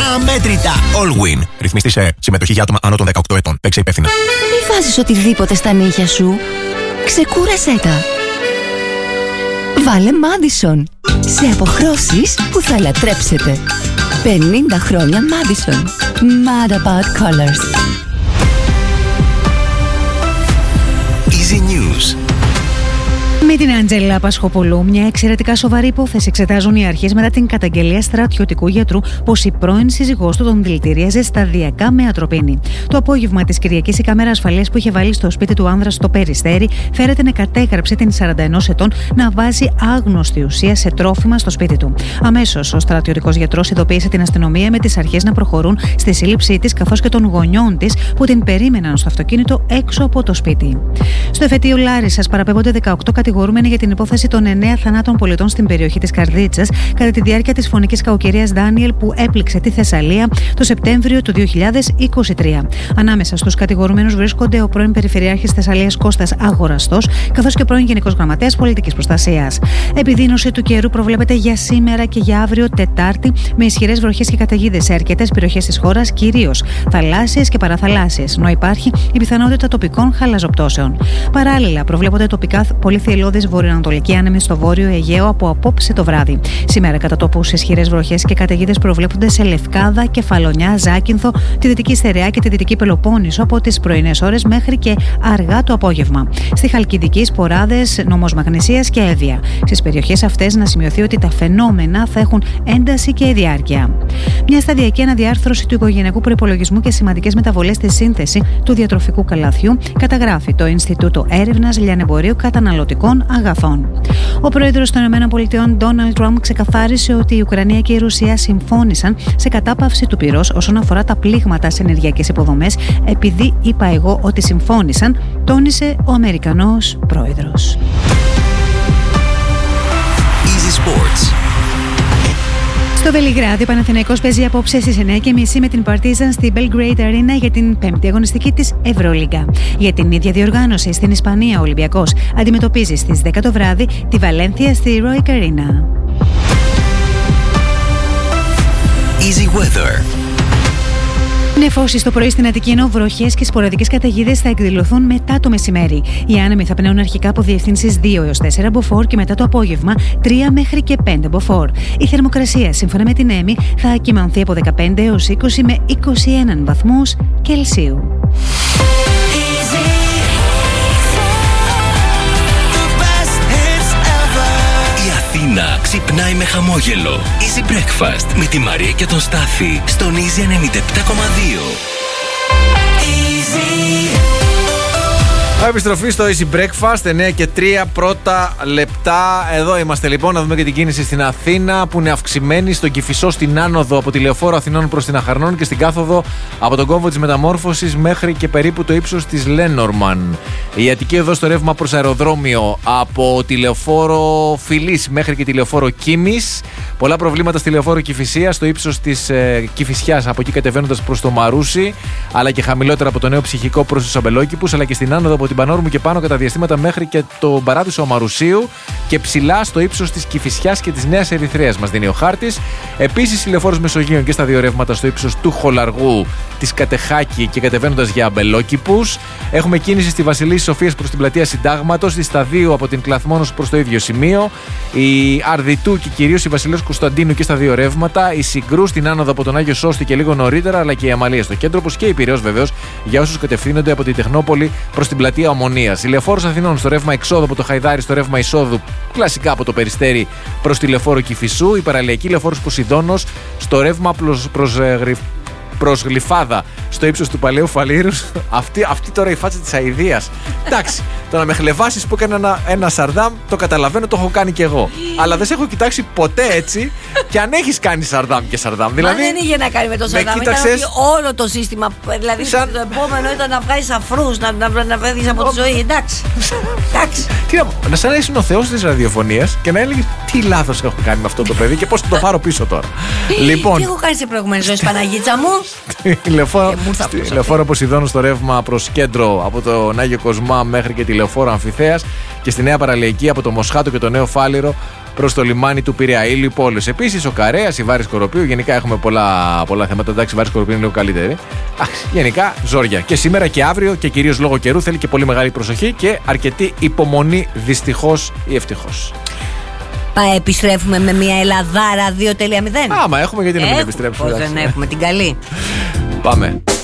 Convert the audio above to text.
αμέτρητα. Allwyn. Ρυθμιστή σε συμμετοχή για άτομα άνω των 18 ετών. Παίξε υπεύθυνα. Μη βάζεις οτιδήποτε στα νύχια σου. Ξεκούρασέ τα. Βάλε Madison. Σε αποχρώσεις που θα λατρέψετε. 50 χρόνια Madison. Mad about colors. Easy News. Με την Αντζέλα Πασχοπουλού, μια εξαιρετικά σοβαρή υπόθεση εξετάζουν οι αρχές μετά την καταγγελία στρατιωτικού γιατρού πως η πρώην σύζυγός του τον δηλητηρίαζε σταδιακά με ατροπίνη. Το απόγευμα της Κυριακής, η κάμερα ασφαλείας που είχε βάλει στο σπίτι του άνδρα στο Περιστέρι φέρεται να κατέγραψε την 41 ετών να βάζει άγνωστη ουσία σε τρόφιμα στο σπίτι του. Αμέσως, ο στρατιωτικός γιατρός ειδοποίησε την αστυνομία με τις αρχές να προχωρούν στη σύλληψή της καθώς και των γονιών της που την περίμεναν στο αυτοκίνητο έξω από το σπίτι. Στο εφετείο Λάρισσας παραπέμπονται 18 κατηγορούμενοι για την υπόθεση των 9 θανάτων πολιτών στην περιοχή της Καρδίτσας κατά τη διάρκεια της φωνικής κακοκαιρίας Ντάνιελ που έπληξε τη Θεσσαλία το Σεπτέμβριο του 2023. Ανάμεσα στους κατηγορούμενους βρίσκονται ο πρώην Περιφερειάρχης Θεσσαλίας Κώστας Αγοραστός καθώς και πρώην Γενικός Γραμματέας Πολιτικής Προστασίας. Επιδείνωση του καιρού προβλέπεται για σήμερα και για αύριο Τετάρτη με ισχυρές βροχές και καταιγίδες σε αρκετές περιοχές της χώρας, κυρίως θαλάσσιες και παραθαλάσσιες, ενώ υπάρχει η πιθανότητα τοπικών χαλαζοπτώσεων. Παράλληλα, προβλέπονται τοπικά πολύ θυελλώδες βορειοανατολικοί άνεμοι στο βόρειο Αιγαίο από απόψε το βράδυ. Σήμερα, κατά τόπους, ισχυρές βροχές και καταιγίδες προβλέπονται σε Λευκάδα, Κεφαλονιά, Ζάκυνθο, τη Δυτική Στερεά και τη Δυτική Πελοπόννησο από τις πρωινές ώρες μέχρι και αργά το απόγευμα. Στη Χαλκιδική, Σποράδες, Νομός Μαγνησίας και Εύβοια. Στις περιοχές αυτές να σημειωθεί ότι τα φαινόμενα θα έχουν ένταση και διάρκεια. Μια σταδιακή αναδιάρθρωση του οικογενειακού προϋπολογισμού και σημαντικές μεταβολές στη σύνθεση του διατροφικού καλαθιού καταγράφει το Ινστιτούτο Έρευνας Λιανεμπορίου Καταναλωτικών Αγαθών. Ο πρόεδρος των ΗΠΑ, Ντόναλντ Τραμπ, ξεκαθάρισε ότι η Ουκρανία και η Ρωσία συμφώνησαν σε κατάπαυση του πυρός όσον αφορά τα πλήγματα σε ενεργειακές υποδομές. Επειδή είπα εγώ ότι συμφώνησαν, τόνισε ο Αμερικανός πρόεδρος. Easy Sports. Στο Βελιγράδι, ο Παναθηναϊκός παίζει απόψε στις 9:30 με την Παρτίζαν στη Belgrade Arena για την 5η αγωνιστική της Ευρωλίγκα. Για την ίδια διοργάνωση στην Ισπανία, ο Ολυμπιακός αντιμετωπίζει στις 10 το βράδυ τη Βαλένθια στη Roic Arena. Easy Weather. Νεφώσεις το πρωί στην Αττική, ενώ βροχές και σποραδικές καταιγίδες θα εκδηλωθούν μετά το μεσημέρι. Οι άνεμοι θα πνέουν αρχικά από διευθύνσεις 2 έως 4 μποφόρ και μετά το απόγευμα 3 μέχρι και 5 μποφόρ. Η θερμοκρασία, σύμφωνα με την ΕΜΗ, θα κυμανθεί από 15 έως 20 με 21 βαθμούς Κελσίου. Αθήνα ξυπνάει με χαμόγελο. Easy Breakfast με τη Μαρία και τον Στάθη στον Easy 97,2. Επιστροφή στο Easy Breakfast, 9 και 3 πρώτα λεπτά. Εδώ είμαστε λοιπόν να δούμε και την κίνηση στην Αθήνα που είναι αυξημένη στον Κηφισό στην άνοδο από τη Λεωφόρο Αθηνών προς την Αχαρνών και στην κάθοδο από τον κόμβο της Μεταμόρφωσης μέχρι και περίπου το ύψος της Λένορμαν. Η Αττική εδώ στο ρεύμα προς αεροδρόμιο από τη Λεωφόρο Φιλής μέχρι και τη Λεωφόρο Κίμης. Πολλά προβλήματα στη Λεωφόρο Κηφισία στο ύψος της Κηφισιάς, από εκεί κατεβαίνοντας προς το Μαρούσι, αλλά και χαμηλότερα από το Νέο Ψυχικό προς τους Αμπελόκηπους, αλλά και στην άνοδο από την Πανόρμου και πάνω κατά διαστήματα μέχρι και το παράδεισο Μαρουσίου και ψηλά στο ύψος της Κηφισιάς και της Νέας Ερυθρέας, μας δίνει ο χάρτης. Επίσης, η Λεωφόρος Μεσογείων και στα δύο ρεύματα στο ύψος του Χολαργού, της Κατεχάκη και κατεβαίνοντας για Αμπελόκηπους. Έχουμε κίνηση στη Βασιλής Σοφίας προς την πλατεία Συντάγματος, στη Σταδίου από την Κλαθμόνος προς το ίδιο σημείο, η Αρδιτού και κυρίως η Βασιλέως Κωνσταντίνου και στα δύο ρεύματα, η Συγκρού στην άνοδο από τον Άγιο Σώστη και λίγο νωρίτερα, αλλά και η Αμαλία στο κέντρο, όπως και η Πειραιώς βεβαίως για όσους κατευθύνονται από την Τεχνόπολη προς την πλατεία Ομονίας. Η Λεωφόρος Αθηνών στο ρεύμα εξόδου από το Χαϊδάρι στο ρεύμα εισόδου, κλασικά από το Περιστέρι προς τη Λεωφόρο Κηφισού, η παραλιακή Λεωφόρος Ποσειδώνος στο ρεύμα προς Γλυφάδα στο ύψος του Παλαιού Φαλήρους. Αυτή τώρα η φάτσα της αηδίας. Εντάξει, το να με χλεβάσεις που έκανα ένα Σαρδάμ, το καταλαβαίνω, το έχω κάνει κι εγώ. Αλλά δεν σε έχω κοιτάξει ποτέ έτσι και αν έχεις κάνει Σαρδάμ και Σαρδάμ. Δηλαδή, δεν είχε να κάνει με το Σαρδάμ. Ήταν ότι όλο το σύστημα. Δηλαδή το επόμενο ήταν να βγάλεις αφρούς, να φεύγεις από τη ζωή. Εντάξει. Τι να σαν να ήσουν ο Θεός της ραδιοφωνίας και να έλεγες τι λάθος έχω κάνει με αυτό το παιδί και πώς θα το πάρω πίσω τώρα. Λοιπόν. Τι έχω κάνει σε προηγούμενες ζωές, Παναγίτσα μου. Τη Λεωφόρο Ποσειδώνου στο ρεύμα προς κέντρο από τον Άγιο Κοσμά μέχρι και τη Λεωφόρο Αμφιθέας και στη Νέα Παραλιακή από το Μοσχάτο και το Νέο Φάληρο προς το λιμάνι του Πειραιά. Η Λιπόλεως. Επίσης ο Καρέας, η Βάρη Σκοροπίου. Γενικά έχουμε πολλά θέματα. Εντάξει, η Βάρη Σκοροπίου είναι λίγο καλύτερη. Γενικά ζόρια. Και σήμερα και αύριο και κυρίως λόγω καιρού θέλει και πολύ μεγάλη προσοχή και αρκετή υπομονή, δυστυχώς ή ευτυχώς. Επιστρέφουμε με μια Ελλαδάρα 2.0. Άμα έχουμε, γιατί να μην επιστρέψουμε. Δεν έχουμε την καλή. Πάμε.